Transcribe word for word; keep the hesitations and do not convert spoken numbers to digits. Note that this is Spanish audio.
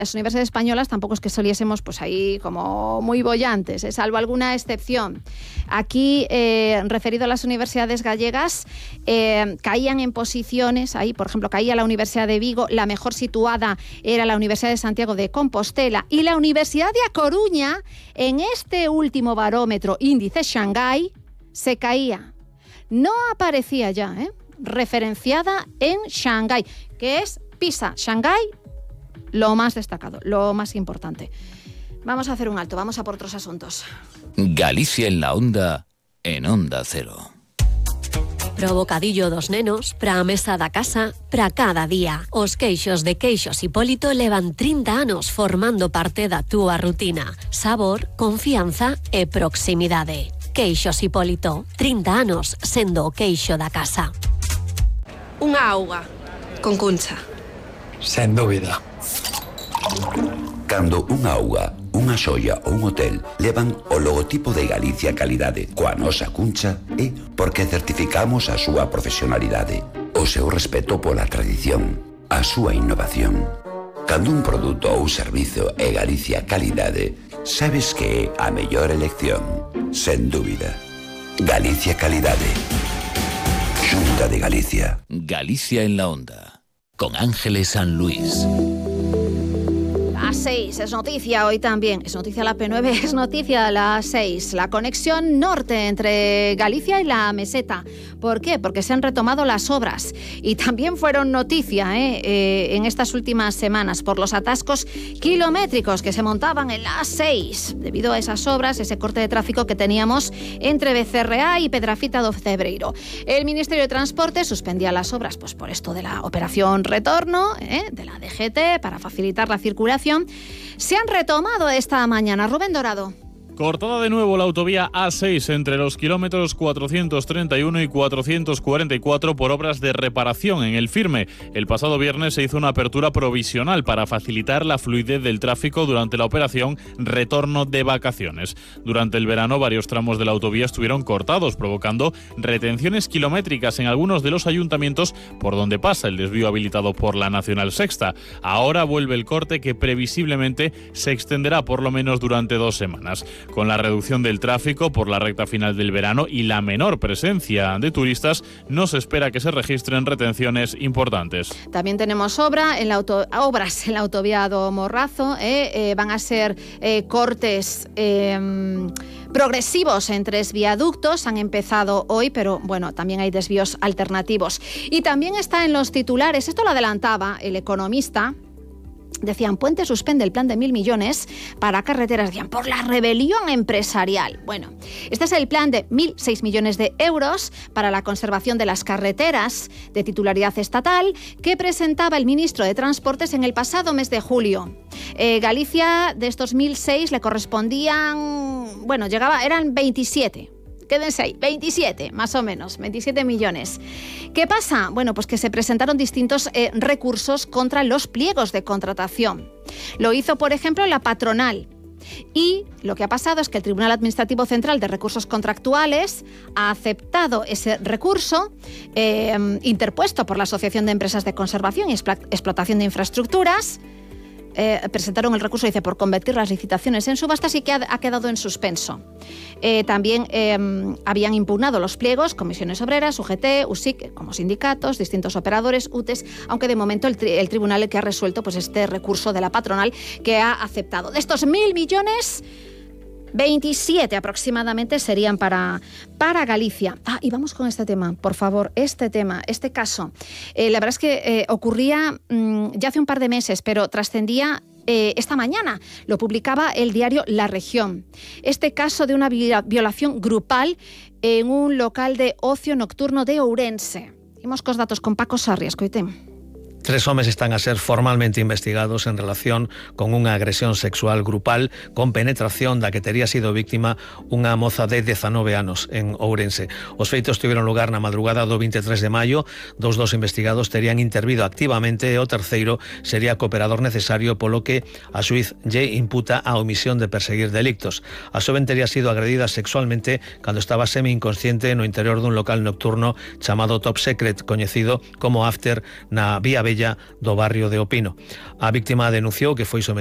Las universidades españolas tampoco es que soliésemos pues ahí como muy bollantes, ¿eh? Salvo alguna excepción. Aquí, eh, referido a las universidades gallegas, eh, caían en posiciones, ahí por ejemplo caía la Universidad de Vigo, la mejor situada era la Universidad de Santiago de Compostela y la Universidad de A Coruña, en este último barómetro índice Shanghái, se caía. No aparecía ya, ¿eh? referenciada en Shanghái, que es PISA, Shanghái, lo más destacado, lo más importante. Vamos a hacer un alto, vamos a por otros asuntos. Galicia en la onda, en Onda Cero. Pro bocadillo dos nenos, pra a mesa da casa, pra cada día. Os queixos de Queixos Hipólito levan trinta anos formando parte da túa rutina. Sabor, confianza e proximidade. Queixos Hipólito, trinta anos sendo o queixo da casa. Unha auga, con cuncha. Sen dúbida. Cando unha auga, unha xoia ou un hotel levan o logotipo de Galicia Calidade coa nosa cuncha é porque certificamos a súa profesionalidade, o seu respeto pola tradición, a súa innovación. Cando un produto ou servizo é Galicia Calidade, sabes que é a mellor elección, sen dúbida. Galicia Calidade. Xunta de Galicia. Galicia en la onda, con Ángeles San Luis. Las seis es noticia hoy también, es noticia la P nueve, es noticia las seis. La conexión norte entre Galicia y la meseta. ¿Por qué? Porque se han retomado las obras y también fueron noticia ¿eh? Eh, en estas últimas semanas por los atascos kilométricos que se montaban en la seis debido a esas obras, ese corte de tráfico que teníamos entre Becerreá y Pedrafita do Cebreiro. El Ministerio de Transporte suspendía las obras pues por esto de la operación retorno ¿eh? de la D G T para facilitar la circulación. Se han retomado esta mañana. Rubén Dorado. Cortada de nuevo la autovía A seis entre los kilómetros cuatrocientos treinta y uno y cuatrocientos cuarenta y cuatro por obras de reparación en el firme. El pasado viernes se hizo una apertura provisional para facilitar la fluidez del tráfico durante la operación Retorno de Vacaciones. Durante el verano varios tramos de la autovía estuvieron cortados, provocando retenciones kilométricas en algunos de los ayuntamientos por donde pasa el desvío habilitado por la Nacional Sexta. Ahora vuelve el corte que previsiblemente se extenderá por lo menos durante dos semanas. Con la reducción del tráfico por la recta final del verano y la menor presencia de turistas, no se espera que se registren retenciones importantes. También tenemos obra en la auto, obras en la autovía do Morrazo. Eh, eh, van a ser eh, cortes eh, progresivos en tres viaductos. Han empezado hoy, pero bueno, también hay desvíos alternativos. Y también está en los titulares, esto lo adelantaba el Economista. Decían, Puente suspende el plan de mil millones para carreteras, decían, por la rebelión empresarial. Bueno, este es el plan de mil seis millones de euros para la conservación de las carreteras de titularidad estatal que presentaba el ministro de Transportes en el pasado mes de julio. Eh, Galicia, de estos mil seis, le correspondían, bueno, llegaba, eran veintisiete. Quédense ahí, veintisiete, más o menos, veintisiete millones. ¿Qué pasa? Bueno, pues que se presentaron distintos eh, recursos contra los pliegos de contratación. Lo hizo, por ejemplo, la patronal. Y lo que ha pasado es que el Tribunal Administrativo Central de Recursos Contractuales ha aceptado ese recurso eh, interpuesto por la Asociación de Empresas de Conservación y Explotación de Infraestructuras. Eh, presentaron el recurso, dice, por convertir las licitaciones en subastas y que ha, ha quedado en suspenso. Eh, también eh, habían impugnado los pliegos Comisiones Obreras, U G T, U S I C, como sindicatos, distintos operadores, U T E S, aunque de momento el, tri- el tribunal que ha resuelto pues, este recurso de la patronal que ha aceptado. De estos mil millones, veintisiete aproximadamente serían para, para Galicia. Ah, y vamos con este tema, por favor, este tema, este caso. Eh, la verdad es que eh, ocurría mmm, ya hace un par de meses, pero trascendía eh, esta mañana. Lo publicaba el diario La Región. Este caso de una violación grupal en un local de ocio nocturno de Ourense. Imos cos datos con Paco Sarrias, coitén. Tres homes están a ser formalmente investigados en relación con unha agresión sexual grupal con penetración da que tería sido víctima unha moza de dezanove anos en Ourense. Os feitos tiveron lugar na madrugada do veintitrés de maio. Dos dos investigados terían intervido activamente e o terceiro sería cooperador necesario, polo que a xuiz lle imputa a omisión de perseguir delictos. A xoven tería sido agredida sexualmente cando estaba semi-inconsciente no interior dun local nocturno chamado Top Secret, coñecido como After, na Vía Bella Vella do barrio de Opino. A víctima denunciou que foi sometida